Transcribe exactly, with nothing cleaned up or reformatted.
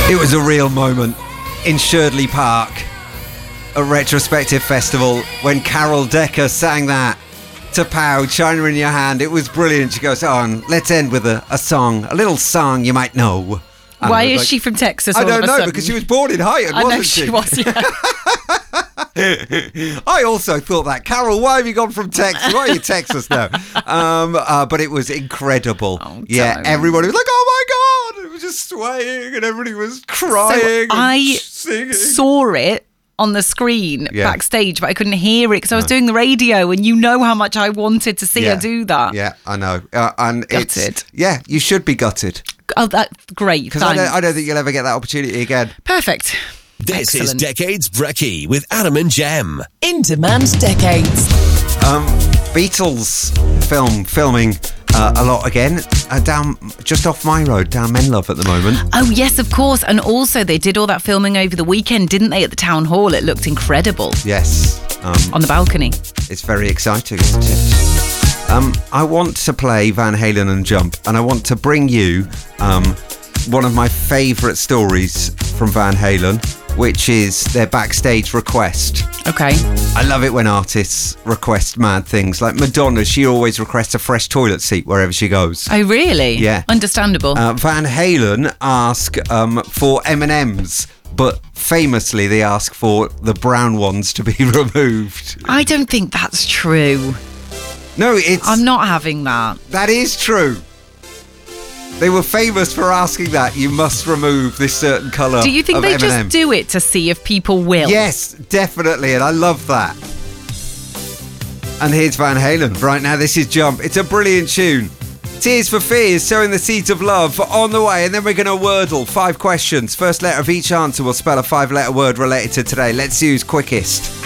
It was a real moment in Sherdley Park, a retrospective festival, when Carol Decker sang that to Pow, China in Your Hand. It was brilliant. She goes on, let's end with a, a song, a little song you might know. And Why is like, she from Texas? I all don't of a know, sudden? because she was born in Highton, I wasn't know she? she was, yeah. I also thought that. Carol, why have you gone from Texas? Why are you Texas now? Um, uh, but it was incredible. Oh, yeah, don't. everybody was like, oh my God. It was just swaying and everybody was crying So and I singing. saw it on the screen Yeah. backstage, but I couldn't hear it because I was doing the radio, and you know how much I wanted to see yeah. her do that. Yeah, I know. Uh, and Gutted. It's, yeah, you should be gutted. Oh, that's great. Because I Thanks. don't, I don't think you'll ever get that opportunity again. Perfect. This Excellent. is Decades Brekkie with Adam and Jem. In Demand Decades. Um, Beatles film, filming uh, a lot again. Uh, down, just off my road, down Menlove at the moment. Oh, yes, of course. And also, they did all that filming over the weekend, didn't they, at the town hall? It looked incredible Yes. Um, on the balcony. It's very exciting, isn't it? Um, I want to play Van Halen and Jump, and I want to bring you um, one of my favourite stories from Van Halen, which is their backstage request. Okay. I love it when artists request mad things. Like Madonna, she always requests a fresh toilet seat wherever she goes. Oh, really? Yeah. Understandable. Uh, Van Halen ask um, for M and M's, but famously they ask for the brown ones to be removed. I don't think that's true. No, it's I'm not having that. that is true. They were famous for asking that. You must remove this certain colour. Do you think of they M and M. just do it to see if people will? Yes, definitely, and I love that. And here's Van Halen. Right now, this is Jump. It's a brilliant tune. Tears for Fears, sowing the seeds of love on the way, and then we're going to wordle five questions. First letter of each answer will spell a five-letter word related to today. Let's use quickest.